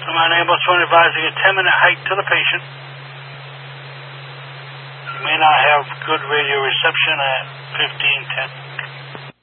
I'm unable to advising a 10-minute hike to the patient. You may not have good radio reception at 15:10.